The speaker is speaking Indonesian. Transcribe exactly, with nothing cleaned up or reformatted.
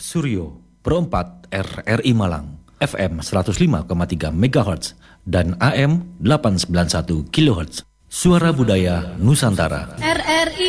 Suryo Pro empat R R I Malang F M seratus lima koma tiga megahertz dan A M delapan ratus sembilan puluh satu kilohertz. Suara Budaya Nusantara. R R I